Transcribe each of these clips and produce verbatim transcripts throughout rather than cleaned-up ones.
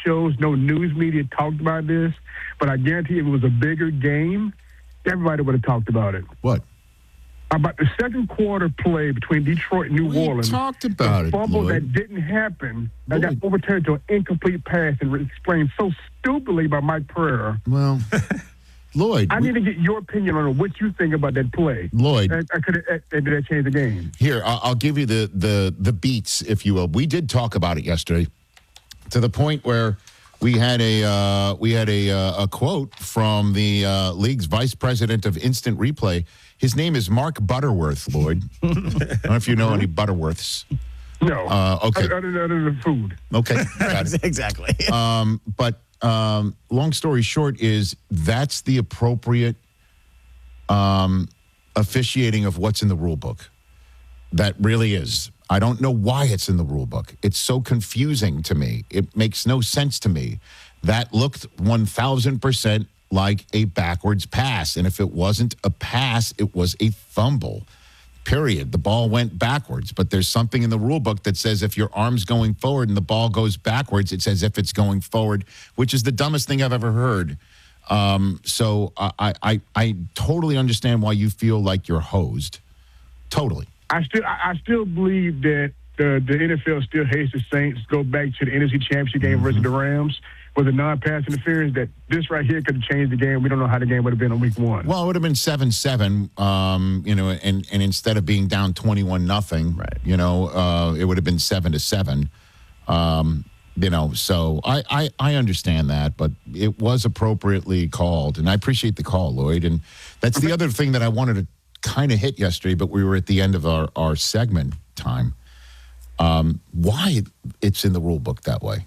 shows, no news media talked about this, but I guarantee if it was a bigger game, everybody would have talked about it. What? About the second quarter play between Detroit and New We Orleans. talked about the it, fumble Lloyd. that didn't happen, that got Lloyd. overturned to an incomplete pass and explained so stupidly by Mike Pereira. Well, Lloyd. I we- need to get your opinion on what you think about that play. Lloyd. I, I could have did that change the game. Here, I'll, I'll give you the, the the beats, if you will. We did talk about it yesterday, to the point where we had a uh, we had a uh, a quote from the uh, league's vice president of instant replay. His name is Mark Butterworth, Lloyd. I don't know if you know any Butterworths. No. Uh, okay. Other, other, other than food. Okay, got it. Exactly. Um, but um, long story short is that's the appropriate um, officiating of what's in the rule book. That really is. I don't know why it's in the rule book. It's so confusing to me. It makes no sense to me. That looked one thousand percent like a backwards pass. And if it wasn't a pass, it was a fumble. Period. The ball went backwards. But there's something in the rule book that says if your arm's going forward and the ball goes backwards, it's as if it's going forward, which is the dumbest thing I've ever heard. Um, so I, I, I totally understand why you feel like you're hosed. Totally. I still I I still believe that the, the N F L still hates the Saints. Go back to the N F C Championship game mm-hmm. versus the Rams with a non-pass interference. That this right here could have changed the game. We don't know how the game would have been on week one. Well, it would have been seven seven, um, you know, and, and instead of being down twenty-one nothing, right. you know, uh, it would have been seven to seven. Um, you know, so I, I, I understand that, but it was appropriately called, and I appreciate the call, Lloyd. And that's the other thing that I wanted to kind of hit yesterday, but we were at the end of our, our segment time. Um, why it's in the rule book that way?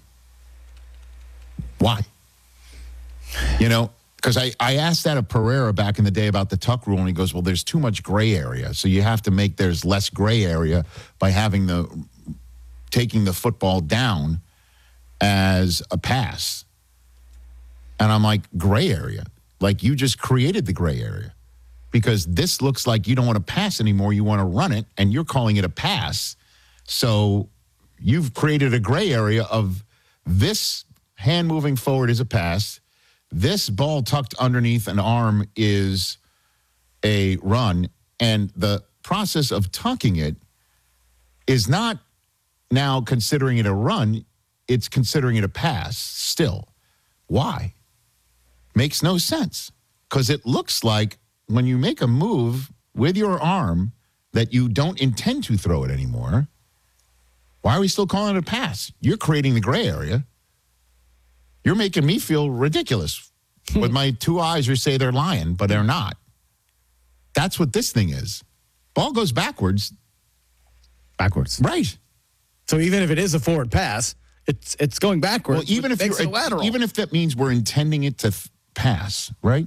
Why? You know, because I, I asked that of Pereira back in the day about the tuck rule, and he goes, well, there's too much gray area. So you have to make there's less gray area by having the taking the football down as a pass. And I'm like, gray area? Like you just created the gray area. Because this looks like you don't want to pass anymore, you want to run it, and you're calling it a pass. So you've created a gray area of this hand moving forward is a pass, this ball tucked underneath an arm is a run, and the process of tucking it is not now considering it a run, it's considering it a pass still. Why? Makes no sense, because it looks like when you make a move with your arm that you don't intend to throw it anymore, why are we still calling it a pass? You're creating the gray area. You're making me feel ridiculous with my two eyes who say they're lying, but they're not. That's what this thing is. Ball goes backwards. Backwards. Right. So even if it is a forward pass, it's it's going backwards. Well, even if makes you're it lateral. even if that means we're intending it to th- pass, right?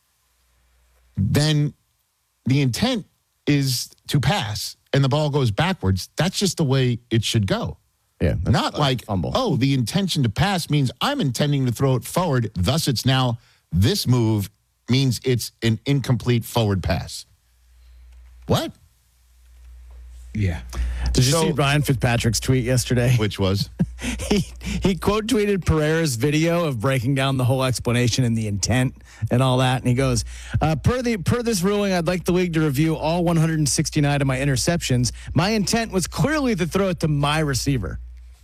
Then the intent is to pass and the ball goes backwards. That's just the way it should go. Yeah. Not like, fumble. oh, the intention to pass means I'm intending to throw it forward. Thus, it's now this move means it's an incomplete forward pass. What? Yeah. Did you So- see Ryan Fitzpatrick's tweet yesterday? Which was? he he quote tweeted Pereira's video of breaking down the whole explanation and the intent and all that, and he goes, uh, "Per the per this ruling, I'd like the league to review all one hundred sixty-nine of my interceptions. My intent was clearly to throw it to my receiver."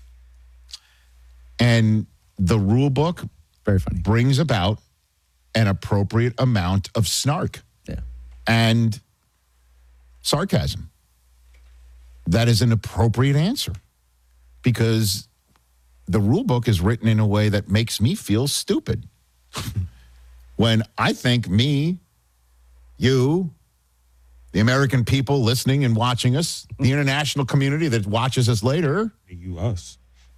And the rule book Very funny. brings about an appropriate amount of snark Yeah. and sarcasm. That is an appropriate answer because the rule book is written in a way that makes me feel stupid. When I think me, you, the American people listening and watching us, the international community that watches us later, You, us.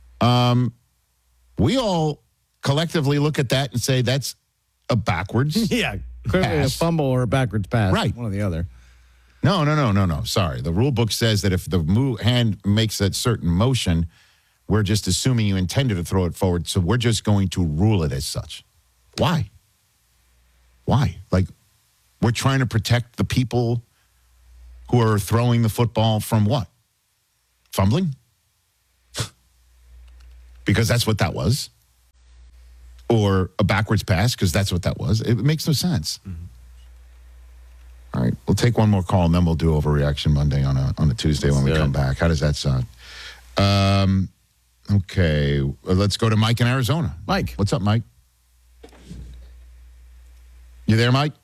we all collectively look at that and say that's a backwards. Yeah. Clearly a Pass. fumble or a backwards pass. Right. One or the other. No, no, no, no, no. Sorry. The rule book says that if the move, hand makes that certain motion, we're just assuming you intended to throw it forward. So we're just going to rule it as such. Why? Why? Like, we're trying to protect the people who are throwing the football from what? Fumbling? Because that's what that was. or a backwards pass, because that's what that was. It makes no sense. Mm-hmm. All right, we'll take one more call, and then we'll do Overreaction Monday on a on a Tuesday when we Good. come back. How does that sound? Um, okay, well, let's go to Mike in Arizona. Mike. What's up, Mike? You there, Mike?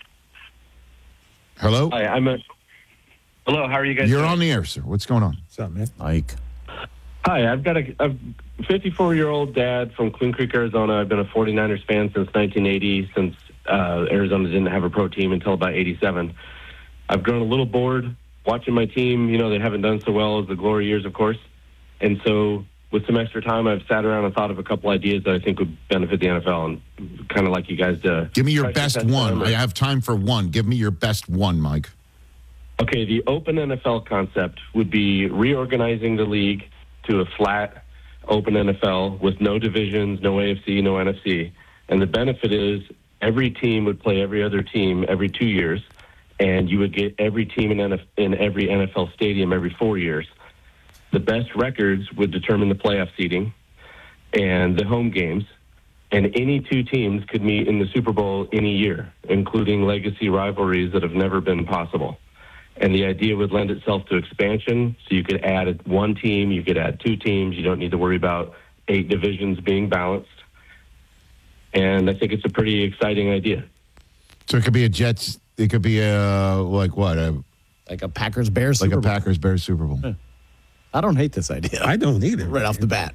Hello? Hi, I'm a. Hello, how are you guys? You're doing? on the air, sir. What's going on? What's up, man? Mike. Hi, I've got a, a fifty-four-year-old dad from Queen Creek, Arizona. I've been a 49ers fan since nineteen eighty, since uh, Arizona didn't have a pro team until about eighty-seven. I've grown a little bored watching my team. You know, they haven't done so well as the glory years, of course. And so with some extra time, I've sat around and thought of a couple ideas that I think would benefit the N F L, and kind of like you guys to... Give me your try to best test one. them. I have time for one. Give me your best one, Mike. Okay, the open N F L concept would be reorganizing the league to a flat, open N F L with no divisions, no A F C, no N F C. And the benefit is every team would play every other team every two years, and you would get every team in, N F- in every N F L stadium every four years. The best records would determine the playoff seeding and the home games, and any two teams could meet in the Super Bowl any year, including legacy rivalries that have never been possible. And the idea would lend itself to expansion, so you could add one team, you could add two teams, you don't need to worry about eight divisions being balanced. And I think it's a pretty exciting idea. So it could be a Jets, it could be a, like what, a, Like a Packers Bears like Super a Bowl. Packers Bears Super Bowl. I don't hate this idea. I don't either. right off the bat.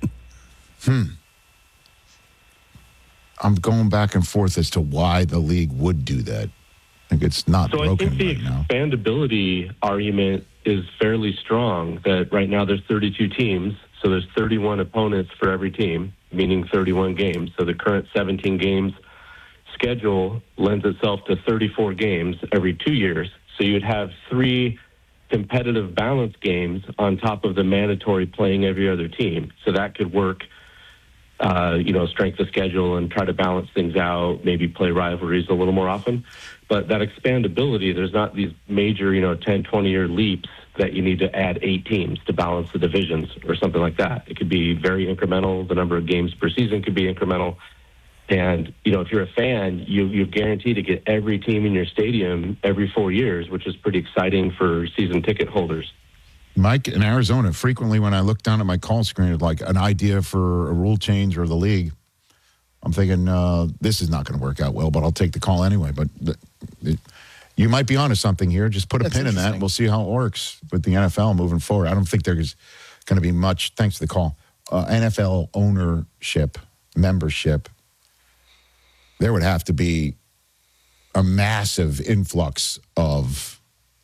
I'm going back and forth as to why the league would do that. I think it's not So I broken think the right now. expandability argument is fairly strong, that right now there's thirty-two teams, so there's thirty-one opponents for every team, meaning thirty-one games. So the current seventeen games schedule lends itself to thirty-four games every two years. So you'd have three competitive balance games on top of the mandatory playing every other team. So that could work, uh, you know, strength of schedule and try to balance things out, maybe play rivalries a little more often. But that expandability, there's not these major, you know, ten, twenty-year leaps that you need to add eight teams to balance the divisions or something like that. It could be very incremental. The number of games per season could be incremental. And, you know, if you're a fan, you, you're guaranteed to get every team in your stadium every four years, which is pretty exciting for season ticket holders. Mike, in Arizona, frequently when I look down at my call screen of like an idea for a rule change or the league, I'm thinking uh, this is not going to work out well, but I'll take the call anyway. But th- it, you might be onto something here. Just put a That's pin in that. And we'll see how it works with the N F L moving forward. I don't think there's going to be much, thanks to the call, uh, N F L ownership, membership. There would have to be a massive influx of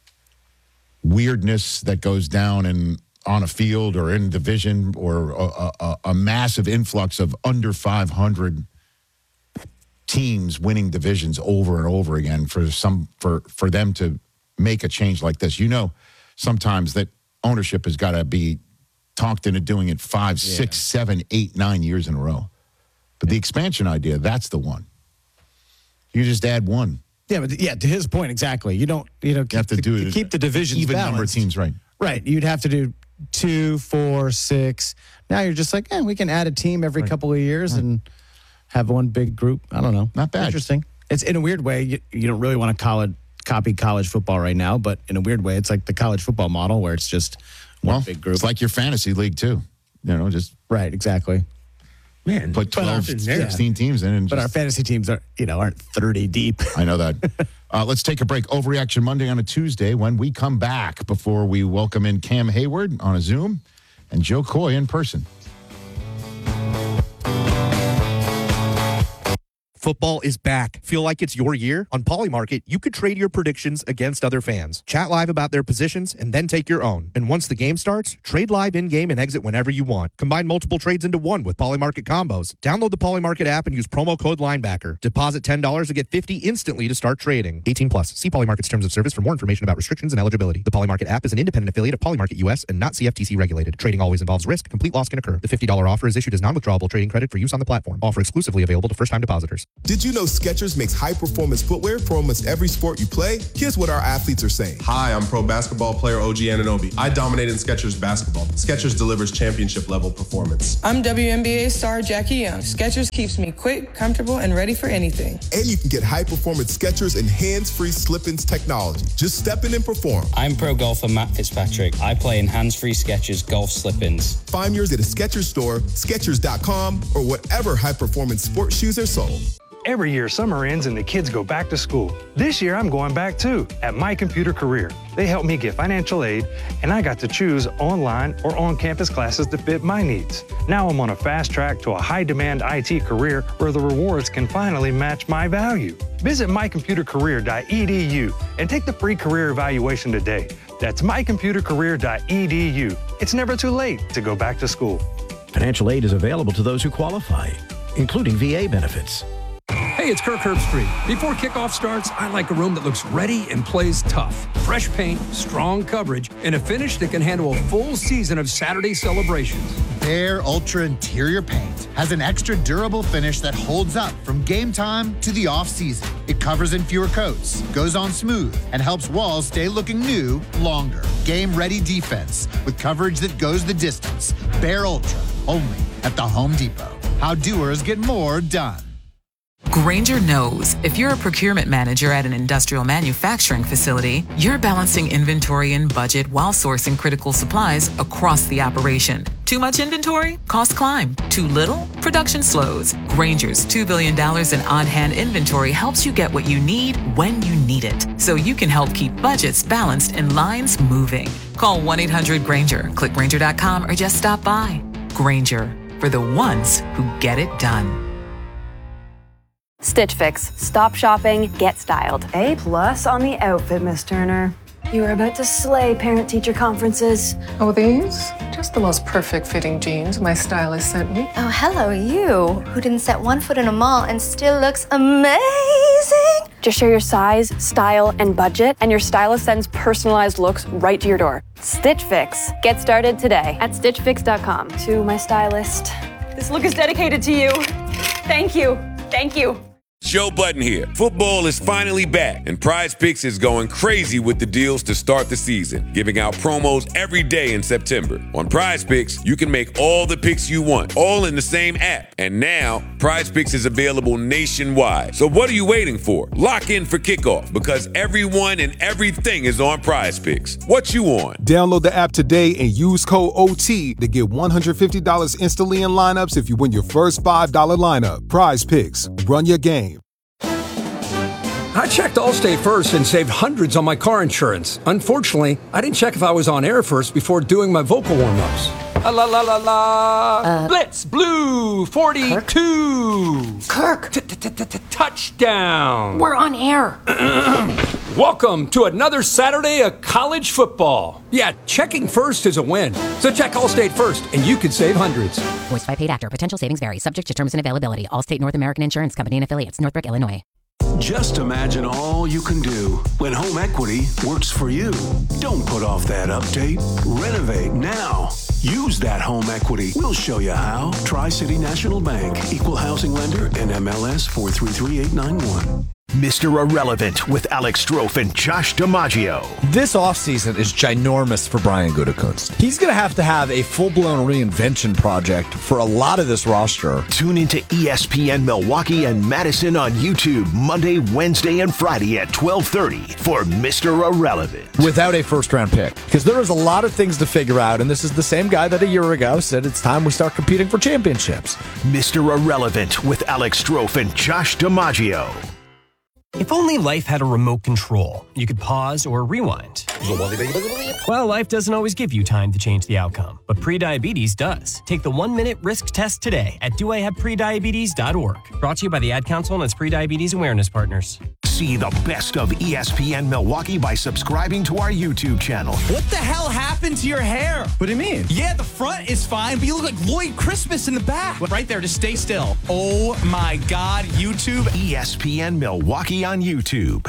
weirdness that goes down in on a field or in division, or a, a, a massive influx of under five hundred teams winning divisions over and over again for some for for them to make a change like this. You know, sometimes that ownership has got to be talked into doing it five, yeah. six, seven, eight, nine years in a row. But the expansion idea, that's the one. You just add one. Yeah, but yeah, to his point, exactly. You don't, you know, You have to do to it. keep the divisions even balanced. number of teams, right? Right. You'd have to do two, four, six. Now you're just like, eh, we can add a team every Right. couple of years Right. and have one big group. I don't know. Not bad. Interesting. It's in a weird way. You, you don't really want to call it, copy college football right now, but in a weird way, it's like the college football model where it's just one Well, big group. it's like your fantasy league too. You know, just right. Exactly. Man, put twelve, nothing there. sixteen teams in, and But our just, fantasy teams are, you know, aren't thirty deep. I know that. Uh, let's take a break. Overreaction Monday on a Tuesday. When we come back, before we welcome in Cam Hayward on a Zoom and Joe Coy in person. Football is back. Feel like it's your year? On Polymarket, you could trade your predictions against other fans. Chat live about their positions and then take your own. And once the game starts, trade live in-game and exit whenever you want. Combine multiple trades into one with Polymarket combos. Download the Polymarket app and use promo code Linebacker. Deposit ten dollars to get fifty dollars instantly to start trading. eighteen plus. See Polymarket's terms of service for more information about restrictions and eligibility. The Polymarket app is an independent affiliate of Polymarket U S and not C F T C regulated. Trading always involves risk. Complete loss can occur. The fifty dollars offer is issued as non-withdrawable trading credit for use on the platform. Offer exclusively available to first-time depositors. Did you know Skechers makes high-performance footwear for almost every sport you play? Here's what our athletes are saying. Hi, I'm pro basketball player O G Anunoby. I dominate in Skechers basketball. Skechers delivers championship-level performance. I'm W N B A star Jackie Young. Skechers keeps me quick, comfortable, and ready for anything. And you can get high-performance Skechers and hands-free slip-ins technology. Just step in and perform. I'm pro golfer Matt Fitzpatrick. I play in hands-free Skechers golf slip-ins. Find yours at a Skechers store, Skechers dot com, or whatever high-performance sports shoes are sold. Every year, summer ends and the kids go back to school. This year, I'm going back too, at My Computer Career. They helped me get financial aid, and I got to choose online or on-campus classes to fit my needs. Now I'm on a fast track to a high-demand I T career where the rewards can finally match my value. Visit my computer career dot e d u and take the free career evaluation today. That's my computer career dot e d u. It's never too late to go back to school. Financial aid is available to those who qualify, including V A benefits. Hey, it's Kirk Herbstreit. Before kickoff starts, I like a room that looks ready and plays tough. Fresh paint, strong coverage, and a finish that can handle a full season of Saturday celebrations. Behr Ultra Interior Paint has an extra durable finish that holds up from game time to the off-season. It covers in fewer coats, goes on smooth, and helps walls stay looking new longer. Game-ready defense with coverage that goes the distance. Behr Ultra, only at the Home Depot. How doers get more done. Grainger knows if you're a procurement manager at an industrial manufacturing facility, you're balancing inventory and budget while sourcing critical supplies across the operation. Too much inventory? Costs climb. Too little? Production slows. Grainger's two billion dollars in on-hand inventory helps you get what you need when you need it, so you can help keep budgets balanced and lines moving. Call one eight hundred Grainger, click Grainger dot com, or just stop by. Grainger, for the ones who get it done. Stitch Fix. Stop shopping, get styled. A plus on the outfit, Miss Turner. You are about to slay parent-teacher conferences. Oh, these? Just the most perfect fitting jeans my stylist sent me. Oh, hello, you, who didn't set one foot in a mall and still looks amazing. Just share your size, style, and budget, and your stylist sends personalized looks right to your door. Stitch Fix. Get started today at stitch fix dot com. To my stylist, this look is dedicated to you. Thank you. Thank you. Joe Budden here. Football is finally back, and Prize Picks is going crazy with the deals to start the season, giving out promos every day in September. On Prize Picks, you can make all the picks you want, all in the same app. And now, Prize Picks is available nationwide. So what are you waiting for? Lock in for kickoff, because everyone and everything is on Prize Picks. What you on? Download the app today and use code O T to get one hundred fifty dollars instantly in lineups if you win your first five dollars lineup. Prize Picks. Run your game. I checked Allstate first and saved hundreds on my car insurance. Unfortunately, I didn't check if I was on air first before doing my vocal warm-ups. La la la la la. Uh, Blitz Blue forty-two. Kirk. Touchdown. We're on air. Welcome to another Saturday of college football. Yeah, checking first is a win. So check Allstate first, and you could save hundreds. Voiced by paid actor. Potential savings vary. Subject to terms and availability. Allstate North American Insurance Company and affiliates. Northbrook, Illinois. Just imagine all you can do when home equity works for you. Don't put off that update. Renovate now. Use that home equity. We'll show you how. Tri-City National Bank. Equal housing lender. N M L S four three three eight nine one. Mister Irrelevant with Alex Strofe and Josh DiMaggio. This offseason is ginormous for Brian Gutekunst. He's going to have to have a full-blown reinvention project for a lot of this roster. Tune into E S P N Milwaukee and Madison on YouTube Monday, Wednesday, and Friday at twelve thirty for Mister Irrelevant. Without a first-round pick. Because there is a lot of things to figure out, and this is the same guy that a year ago said it's time we start competing for championships. Mister Irrelevant with Alex Strofe and Josh DiMaggio. If only life had a remote control, you could pause or rewind. Well, life doesn't always give you time to change the outcome, but prediabetes does. Take the one-minute risk test today at do I have prediabetes dot org. Brought to you by the Ad Council and its prediabetes awareness partners. See the best of E S P N Milwaukee by subscribing to our YouTube channel. What the hell happened to your hair? What do you mean? Yeah, the front is fine, but you look like Lloyd Christmas in the back. Right there, just stay still. Oh my God, YouTube. E S P N Milwaukee on YouTube.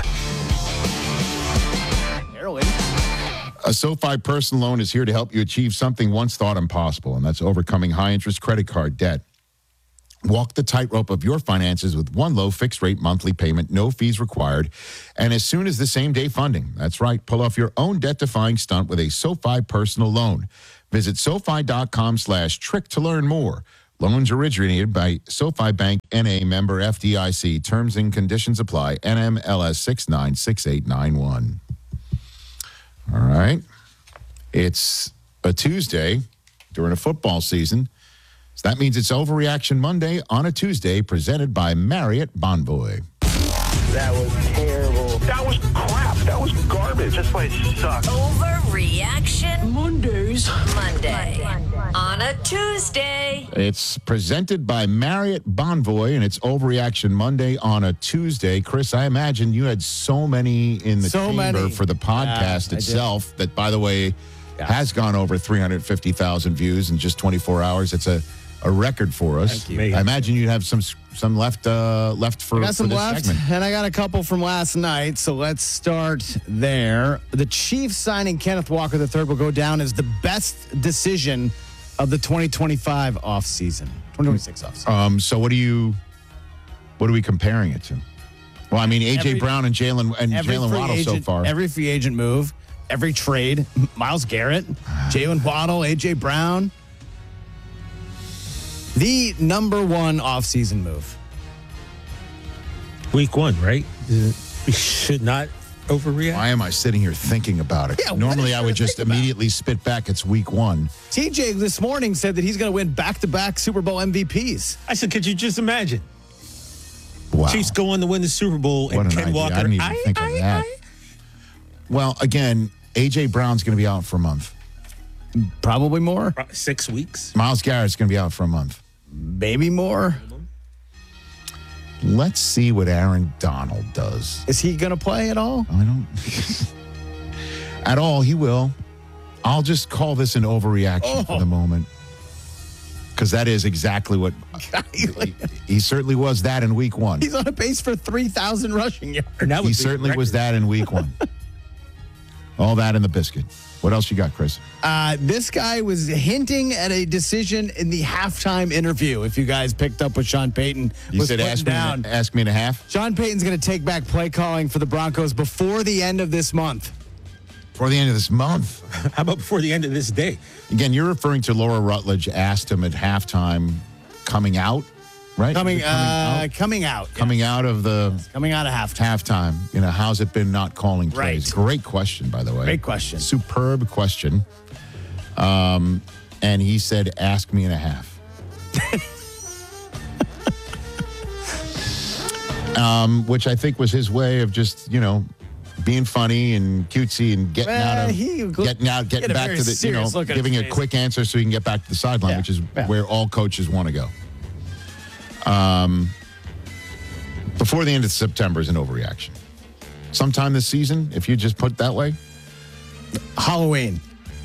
Heroin. A SoFi personal loan is here to help you achieve something once thought impossible, and that's overcoming high-interest credit card debt. Walk the tightrope of your finances with one low fixed rate monthly payment, no fees required, and as soon as the same day funding. That's right. Pull off your own debt-defying stunt with a SoFi personal loan. Visit SoFi.com slash trick to learn more. Loans originated by SoFi Bank N A, member F D I C. Terms and conditions apply. N M L S six nine six eight nine one. All right. It's a Tuesday during a football season. So that means it's Overreaction Monday on a Tuesday, presented by Marriott Bonvoy. That was terrible. That was crap. That was garbage. This place sucks. Overreaction Mondays. Monday. On a Tuesday. It's presented by Marriott Bonvoy, and it's Overreaction Monday on a Tuesday. Chris, I imagine you had so many in the So chamber many. for the podcast Yeah, I itself that, by the way, has gone over three hundred fifty thousand views in just twenty-four hours. It's a, a record for us. Thank you. I imagine you'd have some some left uh, left for, I got for some this left, segment. and I got a couple from last night, so let's start there. The Chiefs signing Kenneth Walker the third will go down as the best decision of the twenty twenty-five offseason, twenty twenty-six offseason. Um, so what do you, what are we comparing it to? Well, I mean, A J Every- Brown and Jalen and Every Jalen free Waddle so agent- far. Every free agent move, every trade, Myles Garrett, Jalen Waddle, A J Brown. The number one offseason move. Week one, right? We should not overreact. Why am I sitting here thinking about it? Yeah, what Normally, is I there would to just think about? immediately spit back. It's week one. T J this morning said that he's going to win back-to-back Super Bowl M V Ps. I said, could you just imagine? Wow. Chiefs go on to win the Super Bowl, What and an Ken idea. Walker. I didn't even I- think I- of that. Well, again, A J Brown's going to be out for a month. Probably more. I- six weeks. Miles Garrett's going to be out for a month. Maybe more. Let's see what Aaron Donald does. Is he going to play at all? I don't. At all, he will. I'll just call this an overreaction for the moment. Because that is exactly what. he, he certainly was that in week one. He's on a pace for three thousand rushing yards. He certainly was that in week one. All that in the biscuit. What else you got, Chris? Uh, this guy was hinting at a decision in the halftime interview. If you guys picked up what Sean Payton You was said putting ask me, down. in a- ask me in a half? Sean Payton's going to take back play calling for the Broncos before the end of this month. Before the end of this month. How about before the end of this day? Again, you're referring to Laura Rutledge asked him at halftime coming out, right? Coming, Is it coming uh, out? coming out. Coming out of the Coming out of halftime. halftime. You know, how's it been not calling plays? Right. Great question, by the way. Great question. Superb question. Um, and he said, ask me in a half. um, which I think was his way of just, you know, being funny and cutesy and getting Well, out of he- getting out, he getting had a back very to the, you know, serious look on giving his a face. quick answer so he can get back to the sideline, Yeah. which is Yeah. where all coaches want to go. Um, before the end of September is an overreaction. Sometime this season, if you just put it that way. Halloween.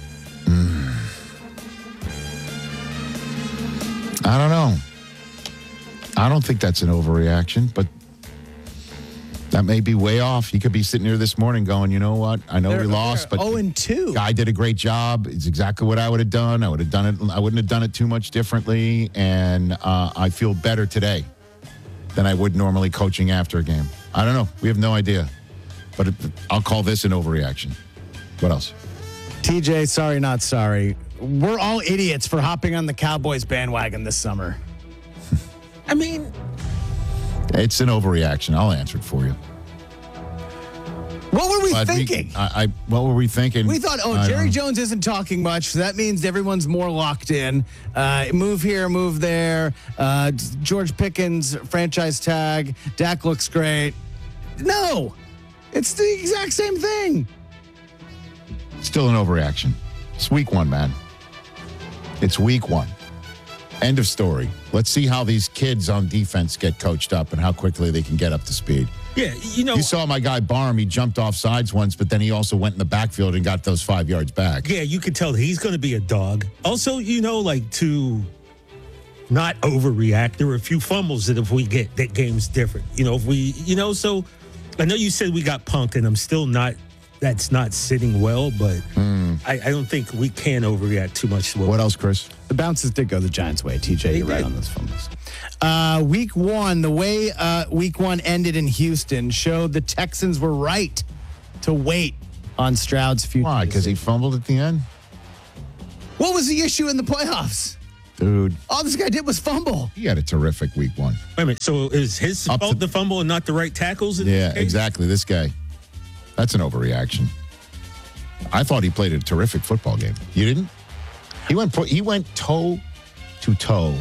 I don't know. I don't think that's an overreaction, but that may be way off. You could be sitting here this morning going, you know what? I know They're- we lost, they're but oh and two. guy did a great job. It's exactly what I would have done. I would have done it. I wouldn't have done it too much differently, and uh, I feel better today than I would normally coaching after a game. I don't know. We have no idea, but it, I'll call this an overreaction. What else? T J, sorry, not sorry. We're all idiots for hopping on the Cowboys bandwagon this summer. I mean, It's an overreaction. I'll answer it for you. What were we But thinking? I, I what were we thinking? We thought, oh, I don't Jerry know. Jones isn't talking much, so that means everyone's more locked in. Uh, move here, move there. Uh, George Pickens, franchise tag. Dak looks great. No, it's the exact same thing. Still an overreaction. It's week one, man. It's week one. End of story. Let's see how these kids on defense get coached up and how quickly they can get up to speed. yeah, you know, You saw my guy Barham. He jumped off sides once, but then he also went in the backfield and got those five yards back. yeah, you could tell he's going to be a dog. Also, you know, like to not overreact. There are a few fumbles that if we get, that game's different. You know, if we, you know, so I know you said we got punked, and I'm still not that's not sitting well, but I, I don't think we can overreact too much. To What else, Chris? The bounces did go the Giants' way. T J, you're right on those fumbles. Uh, week one, the way uh, week one ended in Houston showed the Texans were right to wait on Stroud's future. Why? Because he fumbled at the end? What was the issue in the playoffs? Dude. All this guy did was fumble. He had a terrific week one. Wait a minute. So is his Up fault to- the fumble and not the right tackles? In Yeah, this case? exactly. This guy. That's an overreaction. I thought he played a terrific football game. You didn't? He went pro- he went toe to toe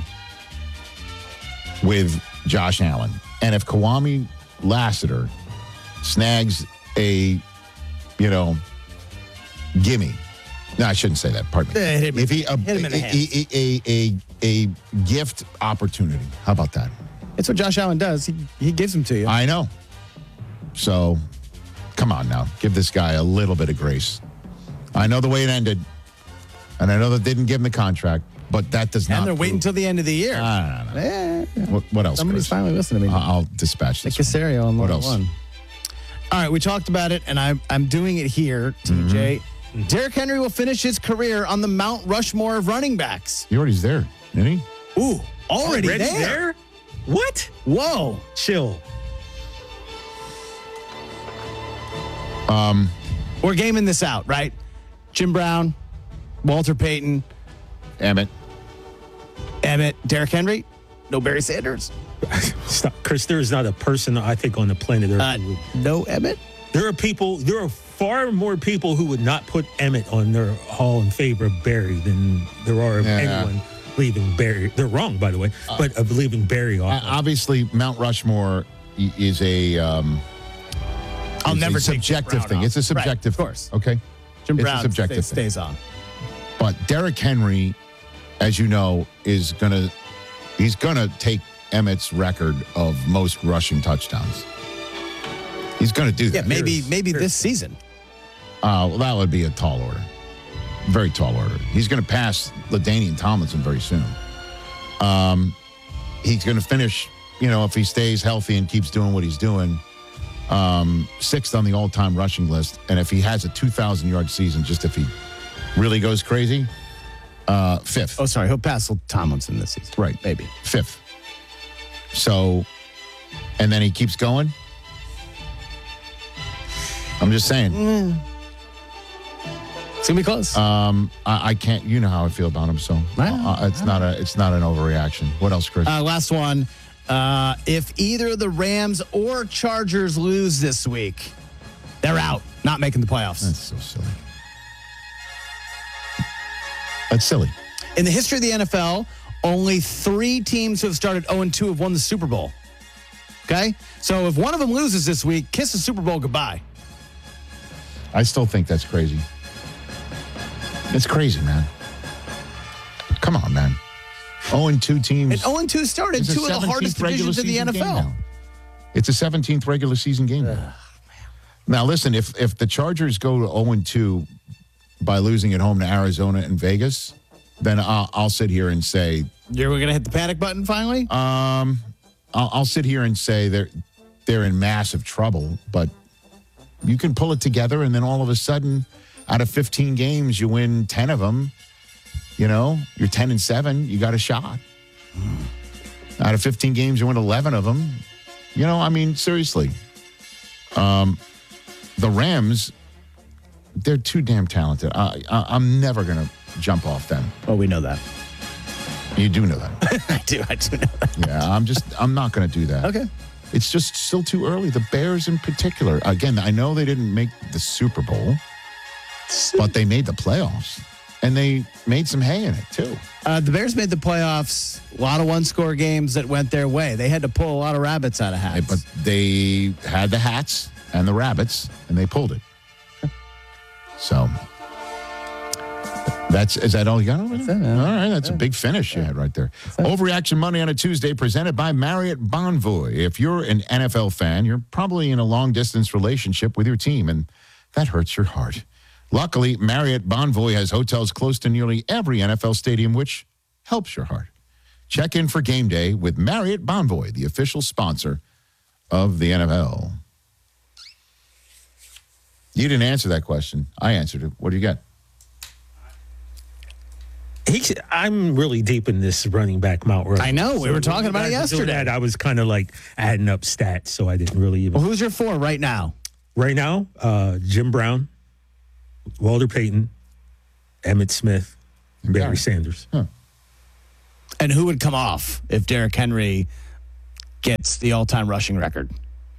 with Josh Allen. And if Kwame Lassiter snags a, you know, gimme. No, I shouldn't say that. Pardon me. Yeah, hit him- if he, a, hit him in the a, a, a, a, a gift opportunity. How about that? It's what Josh Allen does. He, he gives them to you. I know. So, come on now. Give this guy a little bit of grace. I know the way it ended, and I know that they didn't give him the contract, but that does not. And they're waiting until the end of the year. I don't know. Yeah. What, what else? Somebody's Chris? finally listening to me. I- I'll dispatch Nick this. one. Casario on What line else? one. All right, we talked about it, and I'm I'm doing it here, T J. Mm-hmm. Derrick Henry will finish his career on the Mount Rushmore of running backs. He already's there, isn't he? Ooh, already, Already there. there? What? Whoa. Chill. Um, We're gaming this out, right? Jim Brown, Walter Payton, Emmett. Emmett, Derrick Henry, no Barry Sanders. Stop. Chris, there is not a person I think on the planet Earth. Uh, who would- no Emmett? There are people, there are far more people who would not put Emmett on their hall in favor of Barry than there are of Yeah. anyone leaving Barry. They're wrong, by the way, but of leaving Barry off. Uh, obviously, Mount Rushmore i- is a. Um, I'll is never a take Jim subjective Brown thing. off. It's a Right, subjective, of course. thing, okay. Jim It's Brown a subjective stays, thing. stays on. But Derrick Henry, as you know, is gonna he's gonna take Emmett's record of most rushing touchdowns. He's gonna do that. Yeah, maybe maybe this season. Uh, well, that would be a tall order. Very tall order. He's going to pass LaDainian Tomlinson very soon. Um, he's going to finish, you know, if he stays healthy and keeps doing what he's doing, um, sixth on the all-time rushing list. And if he has a two thousand yard season, just if he really goes crazy, uh, fifth. Oh, sorry. He'll pass Tomlinson this season. Right. Maybe. Fifth. So, and then he keeps going. I'm just saying. Mm. It's gonna be close. Um, I, I can't. You know how I feel about him, so uh, it's not a. It's not an overreaction. What else, Chris? Uh, last one. Uh, if either the Rams or Chargers lose this week, they're out. Not making the playoffs. That's so silly. That's silly. In the history of the N F L, only three teams who have started oh and two have won the Super Bowl. Okay? So if one of them loses this week, kiss the Super Bowl goodbye. I still think that's crazy. It's crazy, man. Come on, man. oh and two teams. And oh and two started It's a two of the hardest seventeenth regular divisions in the season N F game L. now. It's a seventeenth regular season game. now. Now, listen, if if the Chargers go to oh and two by losing at home to Arizona and Vegas, then I'll, I'll sit here and say, You're going to hit the panic button finally? um, I'll, I'll sit here and say they're they're in massive trouble. But you can pull it together, and then all of a sudden, out of fifteen games, you win ten of them. You know, you're ten and seven. You got a shot. Out of fifteen games, you win eleven of them. You know, I mean, seriously. Um, the Rams, they're too damn talented. I, I, I'm never going to jump off them. Oh, we know that. You do know that. I do. I do know that. Yeah, I'm just, I'm not going to do that. Okay. It's just still too early. The Bears in particular. Again, I know they didn't make the Super Bowl, but they made the playoffs. And they made some hay in it, too. Uh, the Bears made the playoffs. A lot of one-score games that went their way. They had to pull a lot of rabbits out of hats. But they had the hats and the rabbits, and they pulled it. So, that's is that all you got over there? That's it, man. All right, that's a big finish you had right there. Overreaction Monday on a Tuesday presented by Marriott Bonvoy. If you're an N F L fan, you're probably in a long-distance relationship with your team, and that hurts your heart. Luckily, Marriott Bonvoy has hotels close to nearly every N F L stadium, which helps your heart. Check in for game day with Marriott Bonvoy, the official sponsor of the N F L. You didn't answer that question. I answered it. What do you got? He, I'm really deep in this running back Mount Rushmore. I know. We So were talking when about it you guys were doing yesterday. that, I was kind of like adding up stats, so I didn't really even. Well, who's your four right now? Right now, uh, Jim Brown, Walter Payton, Emmitt Smith, and Barry Sanders. Huh. And who would come off if Derrick Henry gets the all-time rushing record?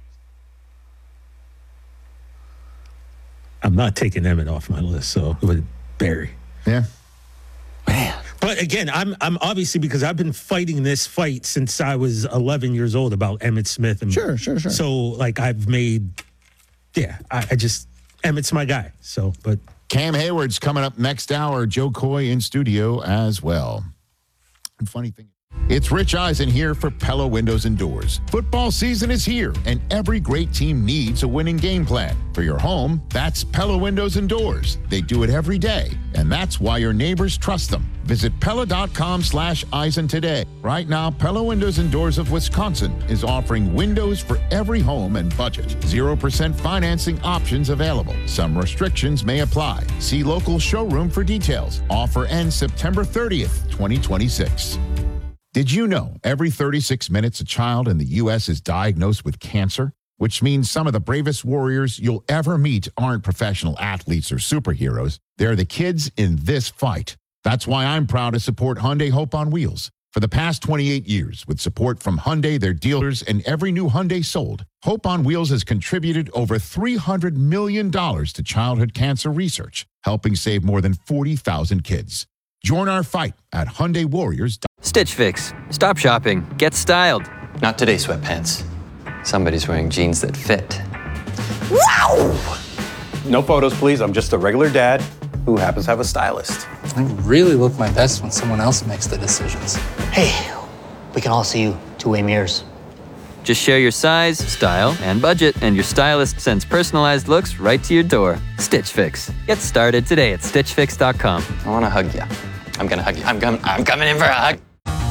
I'm not taking Emmett off my list, so it was Barry. Yeah. But again, I'm I'm obviously, because I've been fighting this fight since I was eleven years old about Emmitt Smith. And Sure, sure, sure. So like I've made, yeah, I, I just Emmett's my guy. So, but Cam Hayward's coming up next hour. Joe Coy in studio as well. And funny thing. It's Rich Eisen here for Pella Windows and Doors. Football season is here, and every great team needs a winning game plan. For your home, that's Pella Windows and Doors. They do it every day, and that's why your neighbors trust them. Visit Pella.com slash Eisen today. Right now, Pella Windows and Doors of Wisconsin is offering windows for every home and budget. zero percent financing options available. Some restrictions may apply. See local showroom for details. Offer ends September thirtieth, twenty twenty-six. Did you know every thirty-six minutes a child in the U S is diagnosed with cancer? Which means some of the bravest warriors you'll ever meet aren't professional athletes or superheroes. They're the kids in this fight. That's why I'm proud to support Hyundai Hope on Wheels. For the past twenty-eight years, with support from Hyundai, their dealers, and every new Hyundai sold, Hope on Wheels has contributed over three hundred million dollars to childhood cancer research, helping save more than forty thousand kids. Join our fight at Hyundai Warriors. Stitch Fix. Stop shopping. Get styled. Not today, sweatpants. Somebody's wearing jeans that fit. Wow! No photos, please. I'm just a regular dad who happens to have a stylist. I really look my best when someone else makes the decisions. Hey, we can all see you two-way mirrors. Just share your size, style, and budget, and your stylist sends personalized looks right to your door. Stitch Fix. Get started today at stitch fix dot com. I want to hug you. I'm going to hug you. I'm, com- I'm coming in for a hug.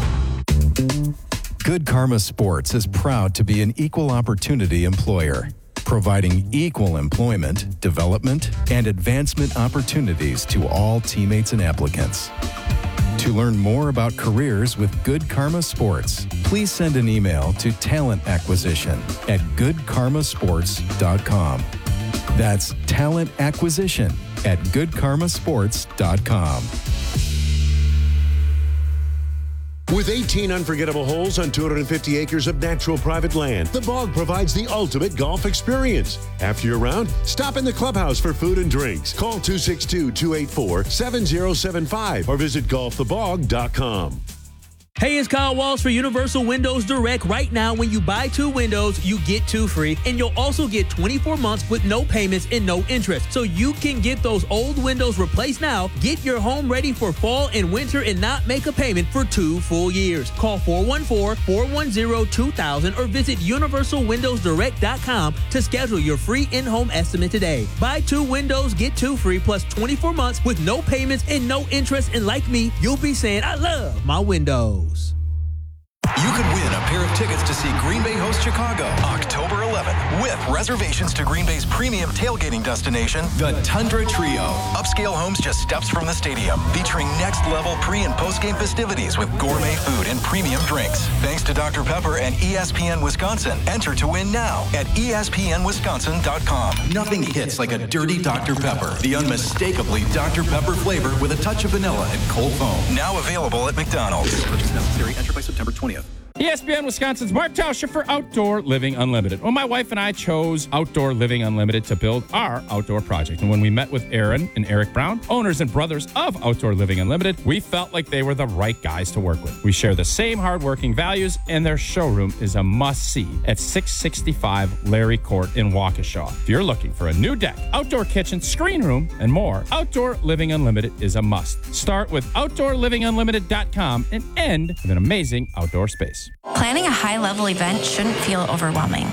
Good Karma Sports is proud to be an equal opportunity employer, providing equal employment, development, and advancement opportunities to all teammates and applicants. To learn more about careers with Good Karma Sports, please send an email to talent acquisition at good karma sports dot com. That's talent acquisition at good karma sports dot com. With eighteen unforgettable holes on two hundred fifty acres of natural private land, The Bog provides the ultimate golf experience. After your round, stop in the clubhouse for food and drinks. Call two six two, two eight four, seven zero seven five or visit golf the bog dot com. Hey, it's Kyle Walsh for Universal Windows Direct. Right now, when you buy two windows, you get two free, and you'll also get twenty-four months with no payments and no interest. So you can get those old windows replaced now, get your home ready for fall and winter, and not make a payment for two full years. Call four one four, four one zero, two thousand or visit universal windows direct dot com to schedule your free in-home estimate today. Buy two windows, get two free, plus twenty-four months with no payments and no interest, and like me, you'll be saying, I love my windows. You could win a pair of tickets to see Green Bay host Chicago October eleventh with reservations to Green Bay's premium tailgating destination, the Tundra Trio. Upscale homes just steps from the stadium, featuring next-level pre- and post-game festivities with gourmet food and premium drinks. Thanks to Doctor Pepper and E S P N Wisconsin. Enter to win now at E S P N wisconsin dot com. Nothing hits like a dirty Doctor Pepper. The unmistakably Doctor Pepper flavor with a touch of vanilla and cold foam. Now available at McDonald's. Purchase necessary. Enter by September twentieth. E S P N Wisconsin's Mark Tauscher for Outdoor Living Unlimited. Well, my wife and I chose Outdoor Living Unlimited to build our outdoor project. And when we met with Aaron and Eric Brown, owners and brothers of Outdoor Living Unlimited, we felt like they were the right guys to work with. We share the same hardworking values, and their showroom is a must-see at six sixty-five Larry Court in Waukesha. If you're looking for a new deck, outdoor kitchen, screen room, and more, Outdoor Living Unlimited is a must. Start with outdoor living unlimited dot com and end with an amazing outdoor space. Planning a high-level event shouldn't feel overwhelming.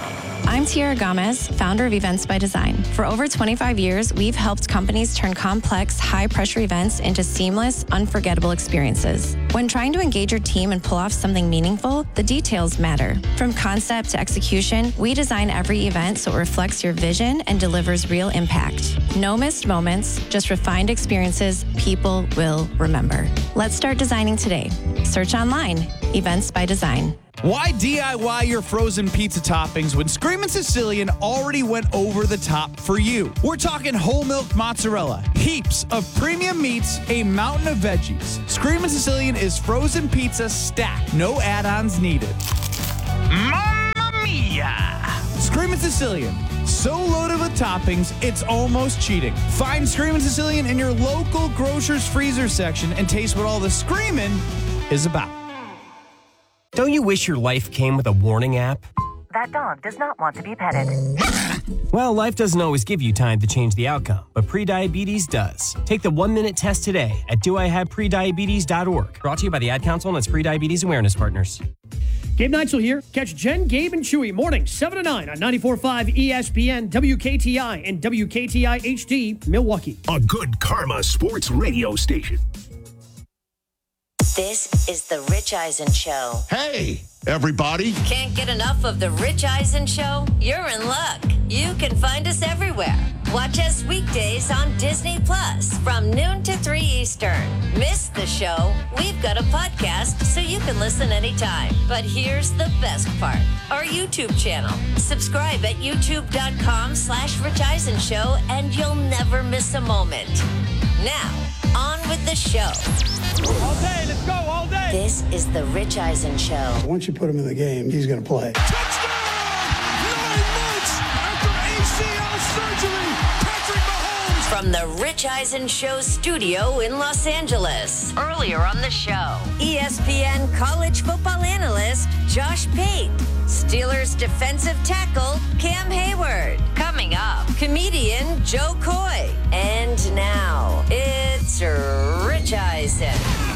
I'm Tiara Gomez, founder of Events by Design. For over twenty-five years, we've helped companies turn complex, high-pressure events into seamless, unforgettable experiences. When trying to engage your team and pull off something meaningful, the details matter. From concept to execution, we design every event so it reflects your vision and delivers real impact. No missed moments, just refined experiences people will remember. Let's start designing today. Search online, Events by Design. Why D I Y your frozen pizza toppings when Screamin' Sicilian already went over the top for you? We're talking whole milk mozzarella, heaps of premium meats, a mountain of veggies. Screamin' Sicilian is frozen pizza stacked, no add-ons needed. Mamma mia! Screamin' Sicilian, so loaded with toppings, it's almost cheating. Find Screamin' Sicilian in your local grocer's freezer section and taste what all the screamin' is about. Don't you wish your life came with a warning app? That dog does not want to be petted. Well, life doesn't always give you time to change the outcome, but prediabetes does. Take the one-minute test today at do I have prediabetes dot org. Brought to you by the Ad Council and its prediabetes awareness partners. Gabe Neitzel here. Catch Jen, Gabe, and Chewy mornings seven to nine on ninety-four point five E S P N, W K T I, and W K T I H D, Milwaukee. A good karma sports radio station. This is the Rich Eisen Show. Hey, everybody. Can't get enough of the Rich Eisen Show? You're in luck. You can find us everywhere. Watch us weekdays on Disney Plus from noon to three Eastern. Miss the show? We've got a podcast so you can listen anytime. But here's the best part. Our YouTube channel. Subscribe at youtube.com slash Rich Eisen Show and you'll never miss a moment. Now, on with the show. All day, let's go, all day. This is the Rich Eisen Show. Once you put him in the game, he's going to play. Touchdown! Nine months after A C L surgery, Patrick Mahomes. From the Rich Eisen Show studio in Los Angeles. Earlier on the show, E S P N college football analyst Josh Pate. Steelers defensive tackle Cam Hayward. Coming up, comedian Joe Coy. And now, it's Rich Eisen.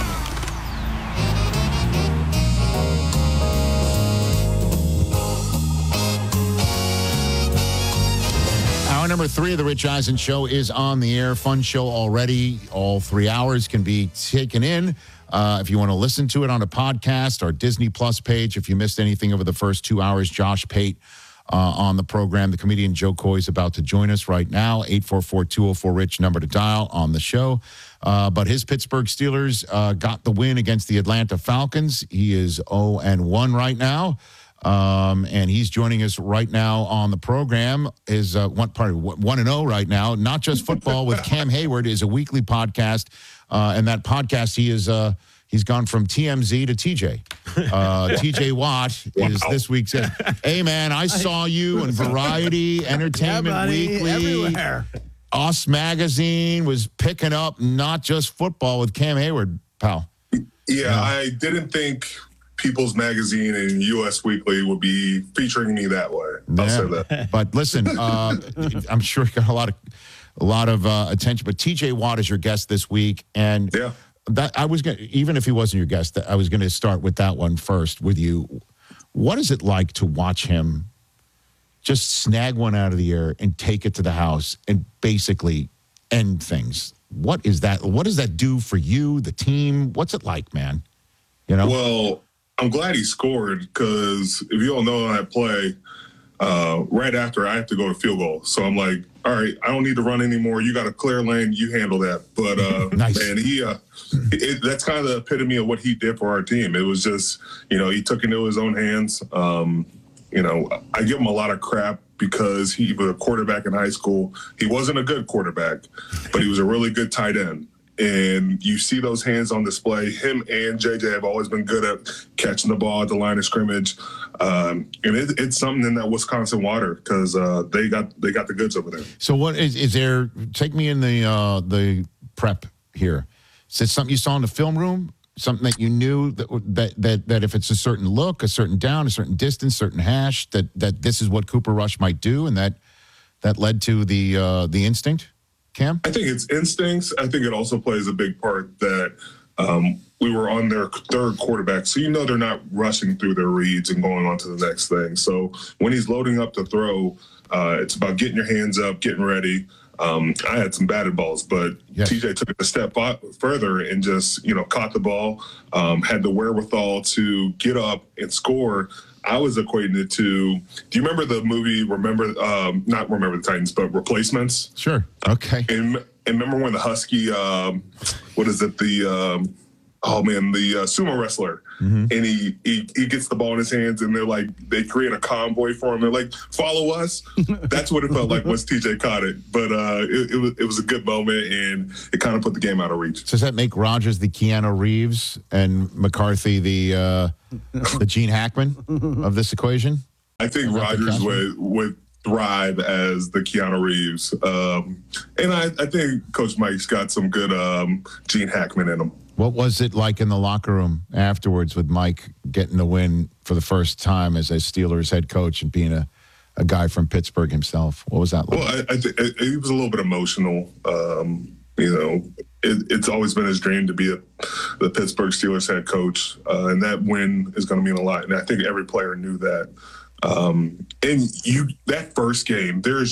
Hour number three of the Rich Eisen Show is on the air. Fun show already. All three hours can be taken in. Uh, if you want to listen to it on a podcast or Disney Plus page, if you missed anything over the first two hours, Josh Pate uh, on the program. The comedian Joe Coy is about to join us right now. eight four four, two oh four, RICH, number to dial on the show. Uh, but his Pittsburgh Steelers uh, got the win against the Atlanta Falcons. He is oh and one right now. Um, and he's joining us right now on the program. Is uh, one part one and oh right now. Not just football with Cam Hayward is a weekly podcast, uh, and that podcast he is uh, he's gone from T M Z to T J. Uh, T J Watt is Wow. this week's. Hey man, I saw you in Variety, Entertainment Yeah, buddy, Weekly, everywhere. Us Magazine was picking up not just football with Cam Hayward, pal. Yeah, I didn't think People's Magazine and U S Weekly would be featuring me that way. I'll say that. But listen, uh, I'm sure you got a lot of a lot of uh, attention. But T J Watt is your guest this week, and yeah. that I was gonna, even if he wasn't your guest, I was going to start with that one first with you. What is it like to watch him just snag one out of the air and take it to the house and basically end things? What is that? What does that do for you, the team? What's it like, man? You know. Well, I'm glad he scored because if you don't know on that play, uh, right after I have to go to field goal. So I'm like, all right, I don't need to run anymore. You got a clear lane. You handle that. But uh, nice. man, he uh, it, that's kind of the epitome of what he did for our team. It was just, you know, he took it into his own hands. Um, you know, I give him a lot of crap because he was a quarterback in high school. He wasn't a good quarterback, but he was a really good tight end. And you see those hands on display. Him and J J have always been good at catching the ball at the line of scrimmage, um, and it, it's something in that Wisconsin water because uh, they got they got the goods over there. So, what is is there? Take me in the uh, the prep here. Is it something you saw in the film room? Something that you knew that that that that if it's a certain look, a certain down, a certain distance, certain hash, that that this is what Cooper Rush might do, and that that led to the uh, the instinct. Cam? I think it's instincts. I think it also plays a big part that um, we were on their third quarterback, so you know they're not rushing through their reads and going on to the next thing. So when he's loading up to throw, uh, it's about getting your hands up, getting ready. Um, I had some batted balls, but yes. T J took it a step further and just, you know, caught the ball, um, had the wherewithal to get up and score. I was equating it to, do you remember the movie, Remember, um, not Remember the Titans, but Replacements? Sure. Okay. And, and remember when the Husky, um, what is it, the, um, oh man, the uh, sumo wrestler, mm-hmm. and he, he he gets the ball in his hands, and they're like, they create a convoy for him. They're like, follow us. That's what it felt like once T J caught it. But uh, it, it was it was a good moment, and it kind of put the game out of reach. So does that make Rodgers the Keanu Reeves and McCarthy the uh, the Gene Hackman of this equation? I think Rodgers would would thrive as the Keanu Reeves, um, and I, I think Coach Mike's got some good um, Gene Hackman in him. What was it like in the locker room afterwards with Mike getting the win for the first time as a Steelers head coach and being a, a guy from Pittsburgh himself? What was that like? Well, I, I think he was a little bit emotional. Um, you know, it, it's always been his dream to be a, the Pittsburgh Steelers head coach, uh, and that win is going to mean a lot. And I think every player knew that. Um, and you that first game, there's